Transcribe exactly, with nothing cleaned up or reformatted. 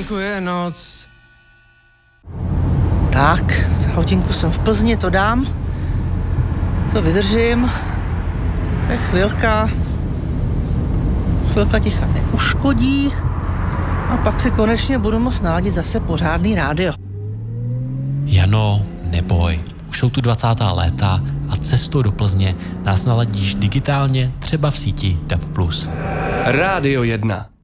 venku je noc. Tak, za hodinku jsem v Plzni, to dám. To vydržím. To je chvilka. Chvilka ticha neuškodí. A pak si konečně budu moct naladit zase pořádný rádio. Jano, neboj. Už jsou tu dvacátá léta a cestou do Plzně nás naladíš digitálně, třeba v síti D A B plus. Rádio jedna.